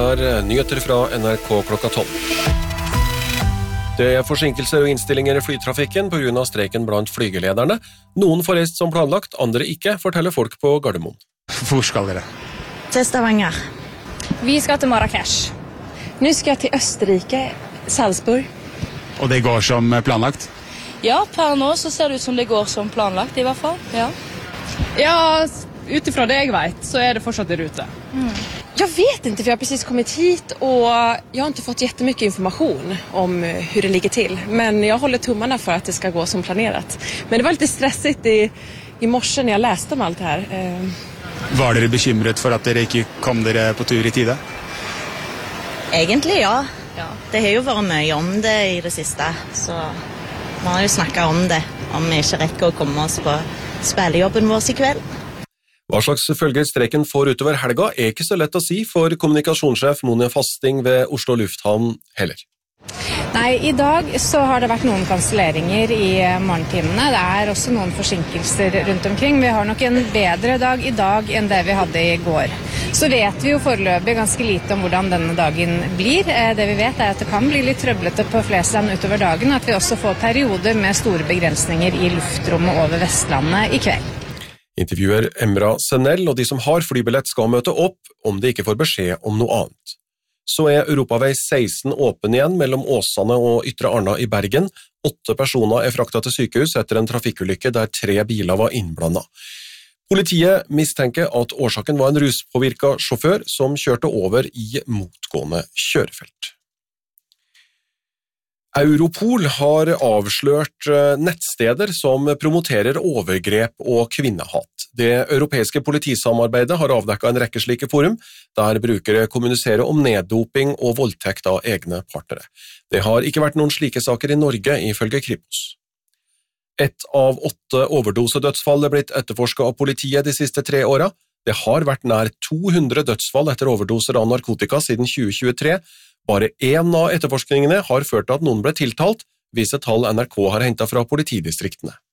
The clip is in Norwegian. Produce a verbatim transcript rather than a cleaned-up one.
snart nyheter fra N R K klokka tolv. Det er forsinkelser og innstillinger i flytrafikken på grunn av streiken blant flygelederne. Noen får reist som planlagt, andre ikke, forteller folk på Gardermoen. Hvor skal dere? Til Stavanger. Vi skal til Marrakesh. Nå skal jeg til Østerrike, Salzburg. Og det går som planlagt? Ja, per nå så ser det ut som det går som planlagt i hvert fall. Ja, ja utifrån det jag vet så är det fortsatt i rute. Mm. Jag vet inte för jag har precis kommit hit och jag har inte fått jättemycket information om hur det ligger till. Men jag håller tummarna för att det ska gå som planerat. Men det var lite stressigt i, i morse när jag läste om allt det här. Var dere bekymret for at dere ikke kom dere på tur i tide? Egentlig ja. ja. Det har jo vært mye om det i det siste, så man har jo snakket om det, om vi ikke rekker å komme oss på spillejobben vår i kveld. Hva slags følger streiken får utover helga er ikke så lett å si for kommunikasjonssjef Monia Fasting ved Oslo Lufthavn heller. Nei, i dag så har det vært noen kanselleringer i morgentimene. Det er også noen forsinkelser rundt omkring. Vi har nok en bedre dag i dag enn det vi hadde i går. Så vet vi jo foreløpig ganske lite om hvordan denne dagen blir. Det vi vet er at det kan bli litt trøblete på Flesland utover dagen, at vi også får perioder med store begrensninger i luftrommet over Vestlandet i kveld. Intervjuer Emra Senell, og de som har flybillett skal møte opp om de ikke får beskjed om noe annet. Så er Europavei seksten åpen igjen mellom Åsane og Ytre Arna i Bergen. Åtte personer er fraktet til sykehus etter en trafikkulykke der tre biler var innblandet. Politiet mistenker at årsaken var en ruspåvirket sjåfør som kjørte over i motgående kjørefelt. Europol har avslørt nettsteder som promoterer overgrep og kvinnehat. Det europeiske politisamarbeidet har avdekket en rekke slike forum, der brukere kommuniserer om neddoping og voldtekt av egne partnere. Det har ikke vært noen slike saker i Norge, ifølge Kripos. Et av åtte overdosedødsfall er blitt etterforsket av politiet de siste tre årene. Det har vært nær to hundre dødsfall etter overdoser av narkotika siden tjue tjuetre. Bare én av etterforskningene har ført til at noen ble tiltalt, viser tall N R K har hentet fra politidistriktene.